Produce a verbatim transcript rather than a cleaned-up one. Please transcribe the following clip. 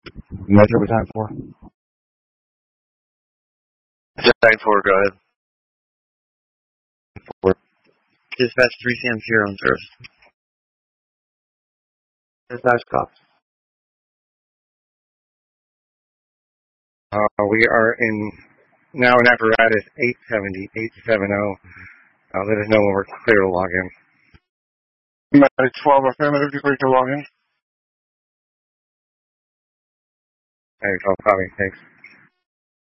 Measure design four. Design four, go ahead. Four. Dispatch three C M zero on service. Dispatch cops. Uh, we are in now in apparatus eight seventy, eight seventy. Uh, let us know when we're clear to log in. Medic twelve, affirmative, you're clear to log in. Hey, twelve, copy, thanks.